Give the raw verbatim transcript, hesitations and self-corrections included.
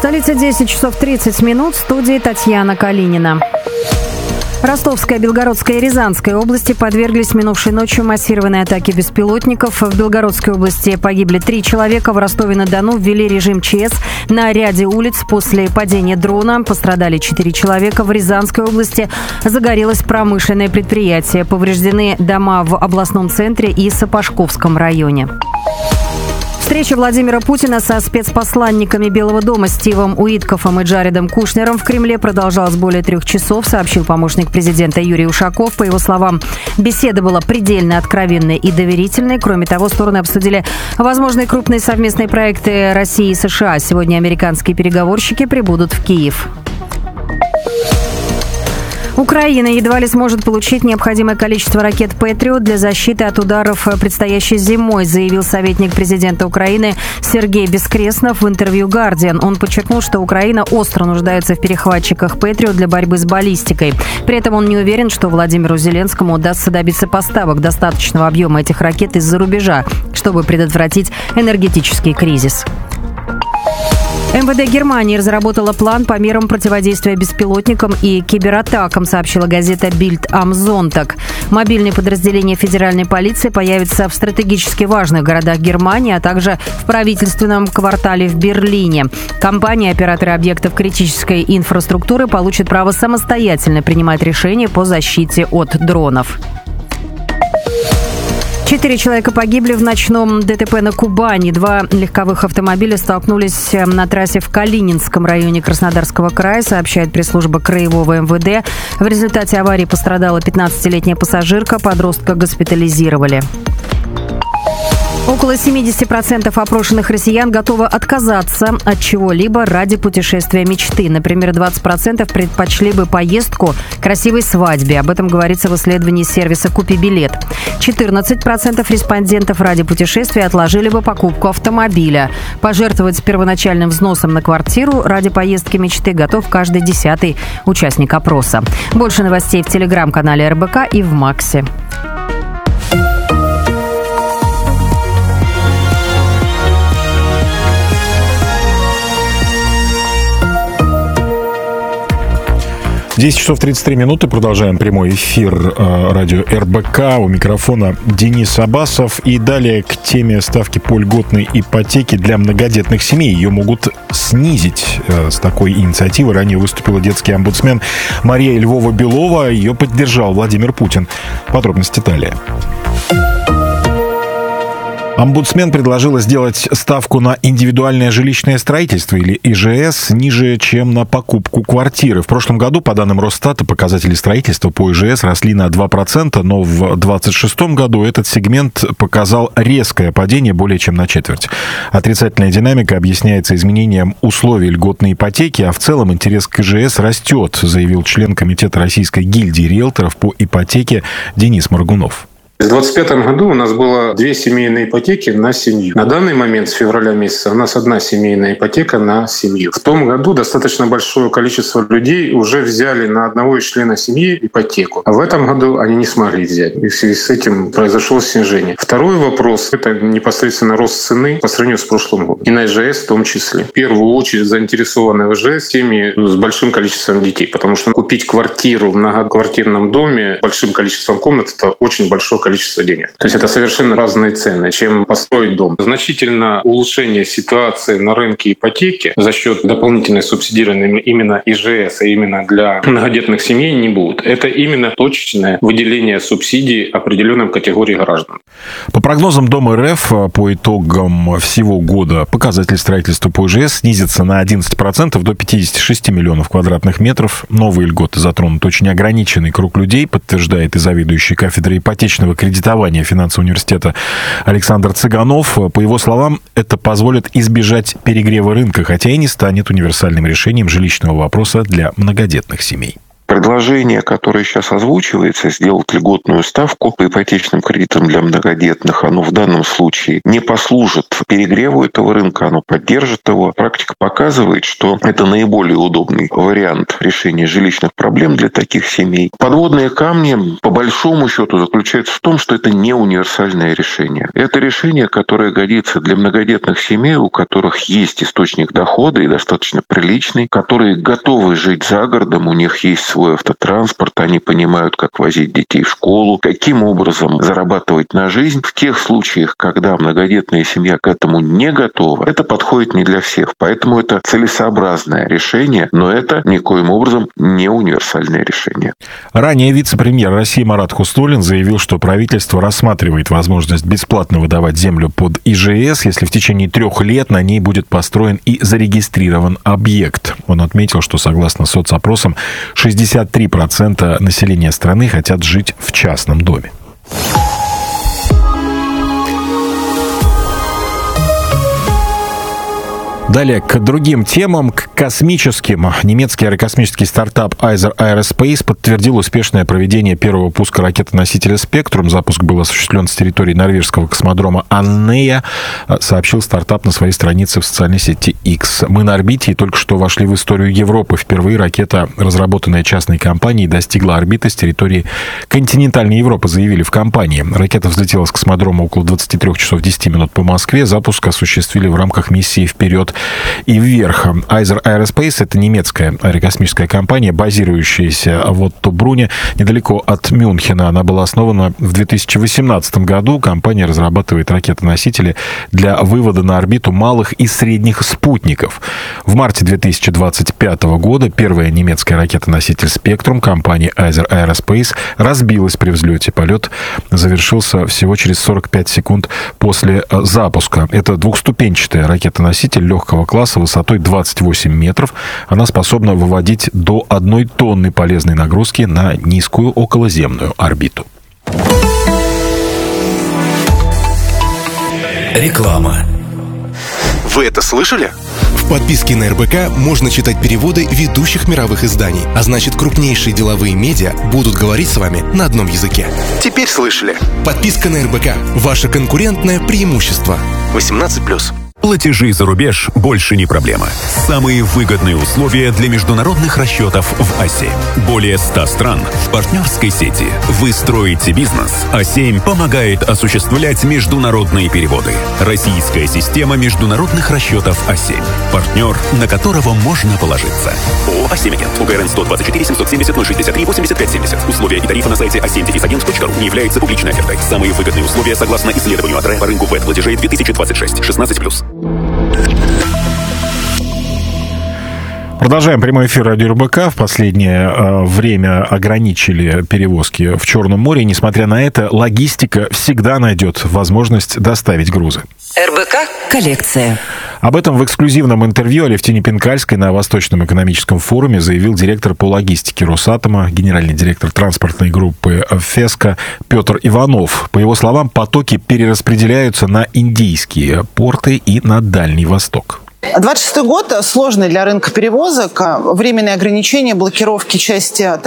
столице десять часов тридцать минут, в студии Татьяна Калинина. Ростовская, Белгородская и Рязанская области подверглись минувшей ночью массированной атаке беспилотников. В Белгородской области погибли три человека. В Ростове-на-Дону ввели режим ЧС на ряде улиц после падения дрона. Пострадали четыре человека. В Рязанской области загорелось промышленное предприятие. Повреждены дома в областном центре и Сапожковском районе. Встреча Владимира Путина со спецпосланниками Белого дома Стивом Уиткофом и Джаредом Кушнером в Кремле продолжалась более трех часов, сообщил помощник президента Юрий Ушаков. По его словам, беседа была предельно откровенной и доверительной. Кроме того, стороны обсудили возможные крупные совместные проекты России и США. Сегодня американские переговорщики прибудут в Киев. Украина едва ли сможет получить необходимое количество ракет «Патриот» для защиты от ударов предстоящей зимой, заявил советник президента Украины Сергей Бескреснов в интервью «Гардиан». Он подчеркнул, что Украина остро нуждается в перехватчиках «Патриот» для борьбы с баллистикой. При этом он не уверен, что Владимиру Зеленскому удастся добиться поставок достаточного объема этих ракет из-за рубежа, чтобы предотвратить энергетический кризис. МВД Германии разработала план по мерам противодействия беспилотникам и кибератакам, сообщила газета Bild am Sonntag. Мобильные подразделения федеральной полиции появятся в стратегически важных городах Германии, а также в правительственном квартале в Берлине. Компании, операторы объектов критической инфраструктуры получат право самостоятельно принимать решения по защите от дронов. Четыре человека погибли в ночном ДТП на Кубани. Два легковых автомобиля столкнулись на трассе в Калининском районе Краснодарского края, сообщает пресс-служба Краевого МВД. В результате аварии пострадала пятнадцатилетняя пассажирка, подростка госпитализировали. Около семьдесят процентов опрошенных россиян готовы отказаться от чего-либо ради путешествия мечты. Например, двадцать процентов предпочли бы поездку к красивой свадьбе. Об этом говорится в исследовании сервиса «Купи билет». четырнадцать процентов респондентов ради путешествия отложили бы покупку автомобиля. Пожертвовать первоначальным взносом на квартиру ради поездки мечты готов каждый десятый участник опроса. Больше новостей в телеграм-канале эр бэ ка и в Максе. десять часов тридцать три минуты. Продолжаем прямой эфир э, радио эр бэ ка. У микрофона Денис Абасов. И далее к теме ставки по льготной ипотеке для многодетных семей. Ее могут снизить. Э, с такой инициативой ранее выступила детский омбудсмен Мария Львова-Белова. Ее поддержал Владимир Путин. Подробности далее. Омбудсмен предложила сделать ставку на индивидуальное жилищное строительство, или и жэ эс, ниже, чем на покупку квартиры. В прошлом году, по данным Росстата, показатели строительства по и жэ эс росли на два процента, но в двадцать шестом году этот сегмент показал резкое падение более чем на четверть. Отрицательная динамика объясняется изменением условий льготной ипотеки, а в целом интерес к и жэ эс растет, заявил член комитета Российской гильдии риэлторов по ипотеке Денис Моргунов. В двадцать пятом году у нас было две семейные ипотеки на семью. На данный момент, с февраля месяца, у нас одна семейная ипотека на семью. В том году достаточно большое количество людей уже взяли на одного из членов семьи ипотеку. А в этом году они не смогли взять. И в связи с этим произошло снижение. Второй вопрос — это непосредственно рост цены по сравнению с прошлым годом. И на и жэ эс в том числе. В первую очередь заинтересованы в и жэ эс семьи с большим количеством детей. Потому что купить квартиру в многоквартирном доме с большим количеством комнат — это очень большое количество количество денег. То есть это совершенно разные цены, чем построить дом. Значительно улучшение ситуации на рынке ипотеки за счет дополнительной субсидирования именно и жэ эс, а именно для многодетных семей не будет. Это именно точечное выделение субсидий определенным категориям граждан. По прогнозам Дом эр эф, по итогам всего года показатель строительства по и жэ эс снизится на одиннадцать процентов до пятьдесят шесть миллионов квадратных метров. Новые льготы затронут очень ограниченный круг людей, подтверждает и заведующий кафедрой ипотечного кредитования финансового университета Александр Цыганов. По его словам, это позволит избежать перегрева рынка, хотя и не станет универсальным решением жилищного вопроса для многодетных семей. Предложение, которое сейчас озвучивается, сделать льготную ставку по ипотечным кредитам для многодетных, оно в данном случае не послужит перегреву этого рынка, оно поддержит его. Практика показывает, что это наиболее удобный вариант решения жилищных проблем для таких семей. Подводные камни, по большому счету, заключаются в том, что это не универсальное решение. Это решение, которое годится для многодетных семей, у которых есть источник дохода и достаточно приличный, которые готовы жить за городом, у них есть свой автотранспорт, они понимают, как возить детей в школу, каким образом зарабатывать на жизнь. В тех случаях, когда многодетная семья к этому не готова, это подходит не для всех. Поэтому это целесообразное решение, но это никоим образом не универсальное решение. Ранее вице-премьер России Марат Хуснуллин заявил, что правительство рассматривает возможность бесплатно выдавать землю под ИЖС, если в течение трех лет на ней будет построен и зарегистрирован объект. Он отметил, что согласно соцопросам шестьдесят три процента населения страны хотят жить в частном доме. Далее к другим темам, к космическим. Немецкий аэрокосмический стартап Айзер Аэроспейс подтвердил успешное проведение первого пуска ракеты-носителя «Спектрум». Запуск был осуществлен с территории норвежского космодрома Аннея, сообщил стартап на своей странице в социальной сети X. «Мы на орбите и только что вошли в историю Европы. Впервые ракета, разработанная частной компанией, достигла орбиты с территории континентальной Европы», заявили в компании. Ракета взлетела с космодрома около двадцати трёх часов десяти минут по Москве. Запуск осуществили в рамках миссии «Вперед и вверх». Айзер Aerospace — это немецкая аэрокосмическая компания, базирующаяся в Отто-Бруне, недалеко от Мюнхена. Она была основана в две тысячи восемнадцатом году. Компания разрабатывает ракеты-носители для вывода на орбиту малых и средних спутников. В марте две тысячи двадцать пятого года первая немецкая ракета-носитель «Спектрум» компании Айзер Aerospace разбилась при взлете. Полет завершился всего через сорок пять секунд после запуска. Это двухступенчатая ракета-носитель легкого класса высотой двадцать восемь метров. Она способна выводить до одной тонны полезной нагрузки на низкую околоземную орбиту. Реклама. Вы это слышали? В подписке на эр бэ ка можно читать переводы ведущих мировых изданий, а значит, крупнейшие деловые медиа будут говорить с вами на одном языке. Теперь слышали? Подписка на эр бэ ка – ваше конкурентное преимущество. восемнадцать плюс. Платежи за рубеж больше не проблема. Самые выгодные условия для международных расчетов в а семь. Более ста стран в партнерской сети. Вы строите бизнес, а семь помогает осуществлять международные переводы. Российская система международных расчетов а семь. Партнер, на которого можно положиться. ООО «а семь Агент». УГРН сто двадцать четыре семьсот семьдесят ноль шестьдесят три восемьдесят пять семьдесят. Условия и тарифы на сайте а семь агент точка ру не являются публичной офертой. Самые выгодные условия согласно исследованию АТРЭ по рынку вэт-платежей две тысячи двадцать шесть. шестнадцать плюс. Продолжаем прямой эфир радио эр бэ ка. В последнее э, время ограничили перевозки в Черном море. Несмотря на это, логистика всегда найдет возможность доставить грузы. эр бэ ка «Коллекция». Об этом в эксклюзивном интервью Алевтине Пинкальской на Восточном экономическом форуме заявил директор по логистике Росатома, генеральный директор транспортной группы «Феска» Петр Иванов. По его словам, потоки перераспределяются на индийские порты и на Дальний Восток. двадцать шестой год сложный для рынка перевозок. Временные ограничения, блокировки части